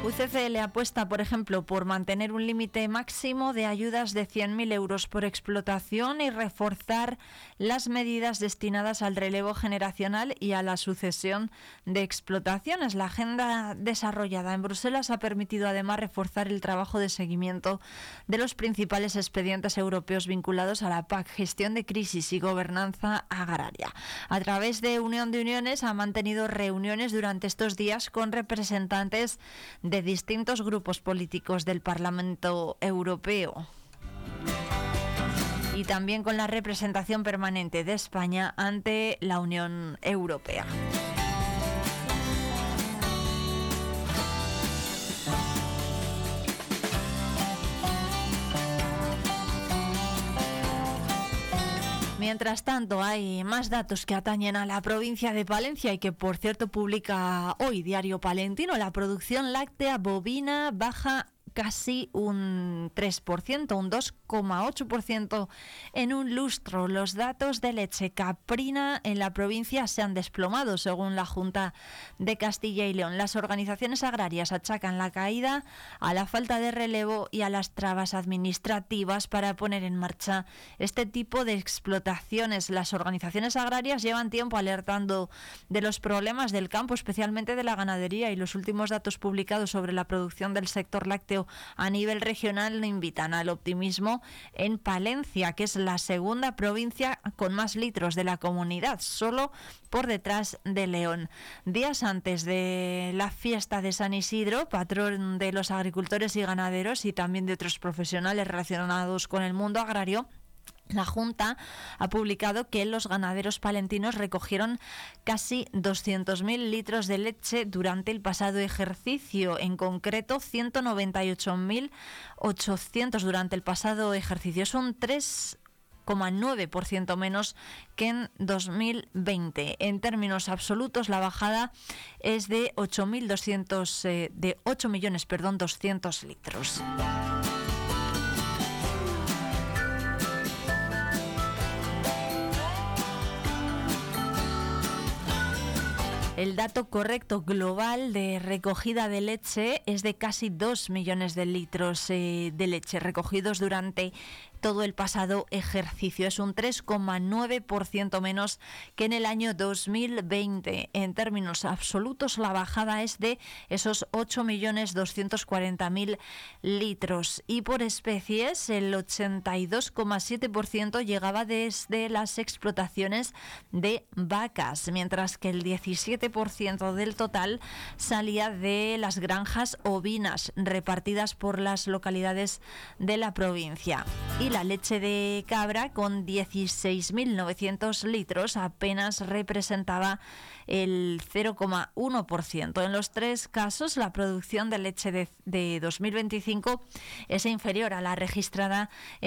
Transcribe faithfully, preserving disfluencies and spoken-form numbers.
U C C L apuesta, por ejemplo, por mantener un límite máximo de ayudas de cien mil euros por explotación y reforzar las medidas destinadas al relevo generacional y a la sucesión de explotaciones. La agenda desarrollada en Bruselas ha permitido además reforzar el trabajo de seguimiento de los principales expedientes europeos vinculados a la P A C, gestión de crisis y gobernanza agraria. A través de Unión de Uniones ha mantenido reuniones durante estos días con representantes de distintos grupos políticos del Parlamento Europeo y también con la representación permanente de España ante la Unión Europea. Mientras tanto, hay más datos que atañen a la provincia de Palencia y que, por cierto, publica hoy Diario Palentino. La producción láctea bovina baja casi un tres por ciento, un dos coma ocho por ciento en un lustro. Los datos de leche caprina en la provincia se han desplomado, según la Junta de Castilla y León. Las organizaciones agrarias achacan la caída a la falta de relevo y a las trabas administrativas para poner en marcha este tipo de explotaciones. Las organizaciones agrarias llevan tiempo alertando de los problemas del campo, especialmente de la ganadería, y los últimos datos publicados sobre la producción del sector lácteo a nivel regional invitan al optimismo en Palencia, que es la segunda provincia con más litros de la comunidad, solo por detrás de León. Días antes de la fiesta de San Isidro, patrón de los agricultores y ganaderos y también de otros profesionales relacionados con el mundo agrario, la Junta ha publicado que los ganaderos palentinos recogieron casi doscientos mil litros de leche durante el pasado ejercicio, en concreto ciento noventa y ocho mil ochocientos durante el pasado ejercicio. Es un tres coma nueve por ciento menos que en dos mil veinte. En términos absolutos, la bajada es de ocho mil doscientos eh, de ocho millones, perdón, doscientos litros. El dato correcto global de recogida de leche es de casi dos millones de litros eh, de leche recogidos durante todo el pasado ejercicio. Es un tres coma nueve por ciento menos que en el año dos mil veinte. En términos absolutos, la bajada es de esos ocho millones doscientos cuarenta mil litros. Y por especies, el ochenta y dos coma siete por ciento llegaba desde las explotaciones de vacas, mientras que el diecisiete por ciento del total salía de las granjas ovinas repartidas por las localidades de la provincia. Y la leche de cabra, con dieciséis mil novecientos litros, apenas representaba el cero coma uno por ciento. En los tres casos, la producción de leche de, de dos mil veinticinco es inferior a la registrada en